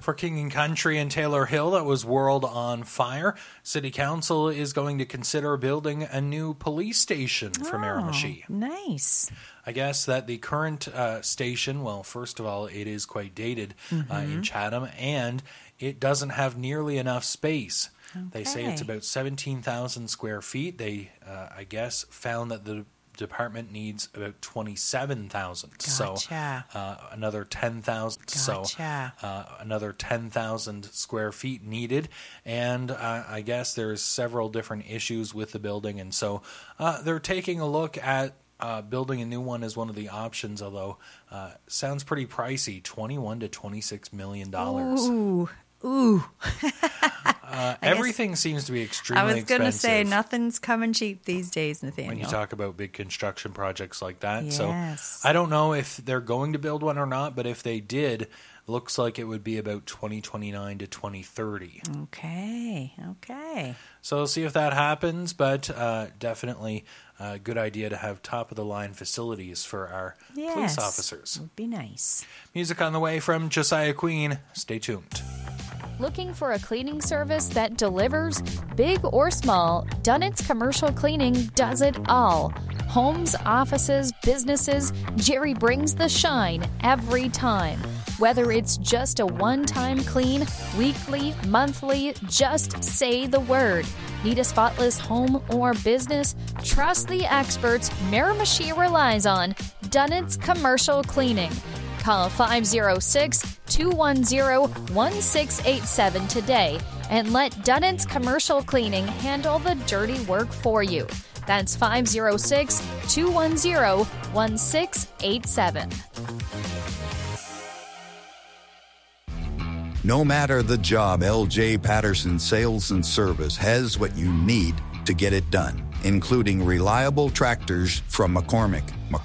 For King and Country in Taylor Hill that was whirled on fire, City Council is going to consider building a new police station for Miramichi. Nice. I guess that the current station, well, first of all, it is quite dated in Chatham, and it doesn't have nearly enough space. Okay. They say it's about 17,000 square feet. They, I guess, found that the department needs about 27,000. Gotcha. So another 10,000. Gotcha. So another 10,000 square feet needed. And I guess there's several different issues with the building. And so they're taking a look at building a new one as one of the options, although sounds pretty pricey, $21 to $26 million. Ooh. Everything seems to be extremely expensive. I was going to say, nothing's coming cheap these days, Nathaniel. When you talk about big construction projects like that. Yes. So I don't know if they're going to build one or not, but if they did, looks like it would be about 2029 to 2030. Okay. So we'll see if that happens, but definitely a good idea to have top-of-the-line facilities for our police officers. Would be nice. Music on the way from Josiah Queen. Stay tuned. Looking for a cleaning service that delivers? Big or small, Dunnett's Commercial Cleaning does it all. Homes, offices, businesses, Jerry brings the shine every time. Whether it's just a one-time clean, weekly, monthly, just say the word. Need a spotless home or business? Trust the experts Miramichi relies on. Dunnett's Commercial Cleaning. Call 506-210-1687 today and let Dunnett's Commercial Cleaning handle the dirty work for you. That's 506-210-1687. No matter the job, LJ Patterson Sales and Service has what you need to get it done, including reliable tractors from McCormick.